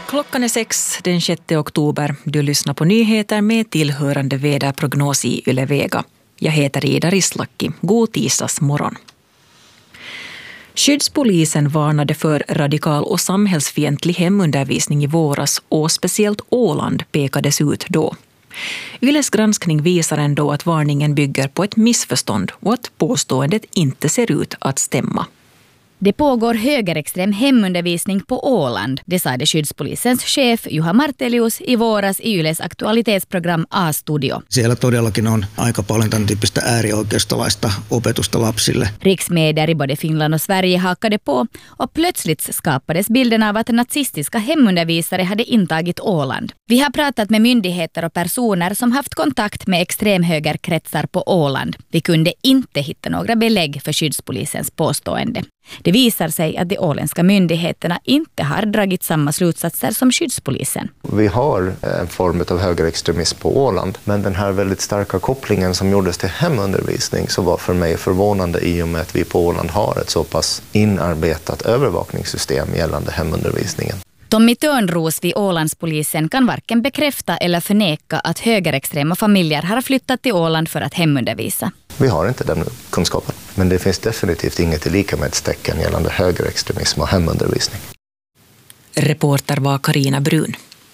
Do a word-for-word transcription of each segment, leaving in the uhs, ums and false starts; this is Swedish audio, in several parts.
Klockan är sex den sjätte oktober. Du lyssnar på nyheter med tillhörande väderprognos i Yle Vega. Jag heter Ida Rislaki. God tisdags morgon. Skyddspolisen varnade för radikal och samhällsfientlig hemundervisning i våras och speciellt Åland pekades ut då. Yles granskning visar ändå att varningen bygger på ett missförstånd och att påståendet inte ser ut att stämma. Det pågår högerextrem hemundervisning på Åland, det sa det skyddspolisens chef Juha Martelius i våras i Yles aktualitetsprogram A-studio. Siellä todellakin on aika paljon tämän tyyppistä äärioikeistolaista opetusta lapsille. Riksmedier i både Finland och Sverige hakade på och plötsligt skapades bilden av att nazistiska hemundervisare hade intagit Åland. Vi har pratat med myndigheter och personer som haft kontakt med extremhögerkretsar på Åland. Vi kunde inte hitta några belägg för skyddspolisens påstående. Det visar sig att de åländska myndigheterna inte har dragit samma slutsatser som skyddspolisen. Vi har en form av högerextremism på Åland, men den här väldigt starka kopplingen som gjordes till hemundervisning så var för mig förvånande i och med att vi på Åland har ett så pass inarbetat övervakningssystem gällande hemundervisningen. Tommy Törnros vid Ålandspolisen kan varken bekräfta eller förneka att högerextrema familjer har flyttat till Åland för att hemundervisa. Vi har inte den kunskapen, men det finns definitivt inget likamedstecken gällande högerextremism och hemundervisning. Reporter var Karina Brun.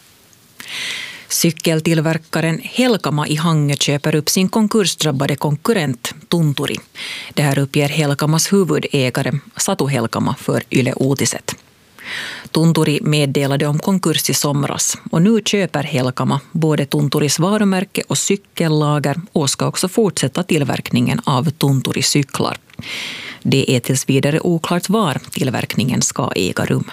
Cykeltillverkaren Helkama i Hangö köper upp sin konkursdrabbade konkurrent Tunturi. Det här uppger Helkamas huvudägare Satu Helkama för Yle Uutiset. Tunturi meddelade om konkurs i somras och nu köper Helkama både Tunturis varumärke och cykellager och ska också fortsätta tillverkningen av Tunturi-cyklar. Det är tills vidare oklart var tillverkningen ska äga rum.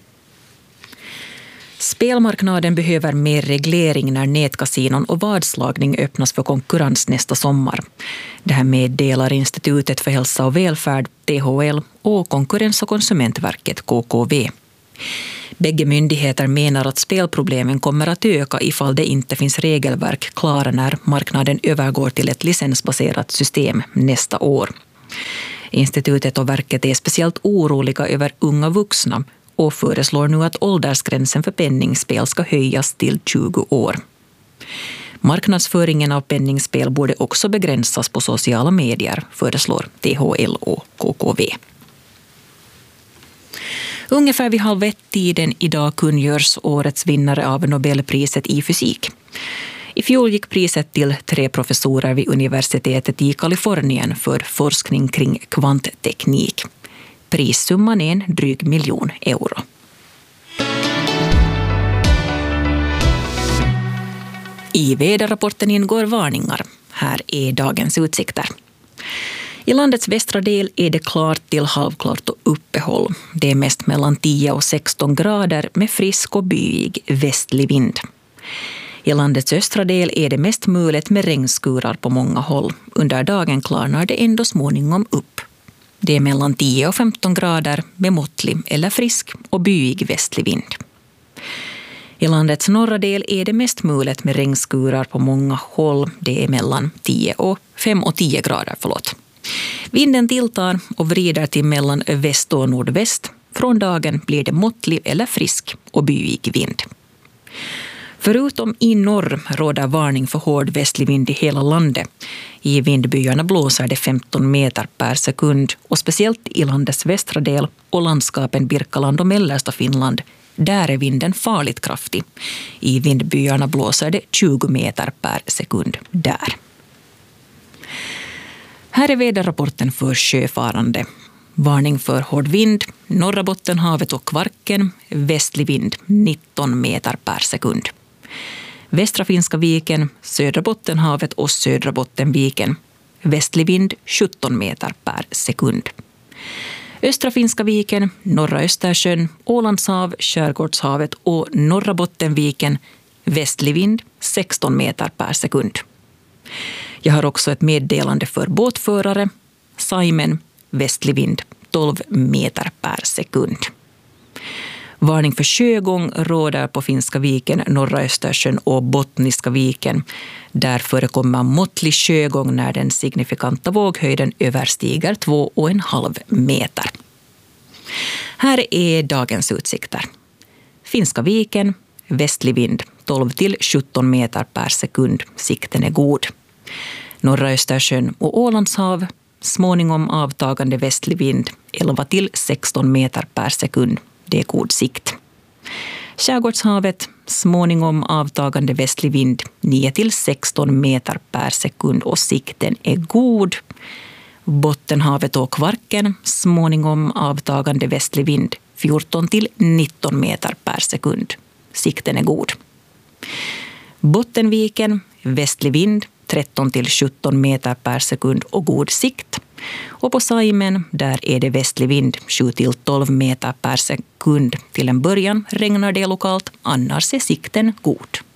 Spelmarknaden behöver mer reglering när nätkasinon och vadslagning öppnas för konkurrens nästa sommar. Det här meddelar Institutet för hälsa och välfärd, T H L, och Konkurrens- och konsumentverket, K K V. Bägge myndigheter menar att spelproblemen kommer att öka ifall det inte finns regelverk klara när marknaden övergår till ett licensbaserat system nästa år. Institutet och verket är speciellt oroliga över unga vuxna och föreslår nu att åldersgränsen för penningspel ska höjas till tjugo år. Marknadsföringen av penningspel borde också begränsas på sociala medier, föreslår T H L och K K V. Ungefär vid halv ett-tiden idag kungörs årets vinnare av Nobelpriset i fysik. I fjol gick priset till tre professorer vid universitetet i Kalifornien för forskning kring kvantteknik. Prissumman är en dryg miljon euro. I väderrapporten ingår varningar. Här är dagens utsikter. I landets västra del är det klart till halvklart och uppehåll. Det är mest mellan tio och sexton grader med frisk och byig västlig vind. I landets östra del är det mest muligt med regnskurar på många håll. Under dagen klarnar det ändå småningom upp. Det är mellan tio och femton grader med måttlig eller frisk och byig västlig vind. I landets norra del är det mest muligt med regnskurar på många håll. Det är mellan tio och fem och tio grader, förlåt. Vinden tilltar och vrider till mellan väst och nordväst. Från dagen blir det måttlig eller frisk och byig vind. Förutom i norr råder varning för hård västlig vind i hela landet. I vindbyarna blåser det femton meter per sekund och speciellt i landets västra del och landskapen Birkaland och mellersta Finland. Där är vinden farligt kraftig. I vindbyarna blåser det tjugo meter per sekund där. Här är väderrapporten för sjöfarande. Varning för hård vind, norra Bottenhavet och Kvarken, västlig vind nitton meter per sekund. Västra Finska viken, södra Bottenhavet och södra Bottenviken, västlig vind sjutton meter per sekund. Östra Finska viken, norra Östersjön, Ålandshav, Skärgårdshavet och norra Bottenviken, västlig vind sexton meter per sekund. Jag har också ett meddelande för båtförare. Saimen, västlig vind tolv meter per sekund. Varning för sjögång råder på Finska viken, norra Östersjön och Bottniska viken. Där förekommer måttlig sjögång när den signifikanta våghöjden överstiger två och en halv meter. Här är dagens utsikter. Finska viken, västlig vind tolv till sjutton meter per sekund. Sikten är god. Norra Östersjön och Ålandshav, småningom avtagande västlig vind elva till sexton meter per sekund. Det är god sikt. Skärgårdshavet, småningom avtagande västlig vind nio till sexton meter per sekund och sikten är god. Bottenhavet och Kvarken, småningom avtagande västlig vind fjorton till nitton meter per sekund. Sikten är god. Bottenviken, västlig vind tretton till sjutton meter per sekund och god sikt. Och på Saimen, där är det västlig vind sju till tolv meter per sekund. Till en början regnar det lokalt, annars är sikten god.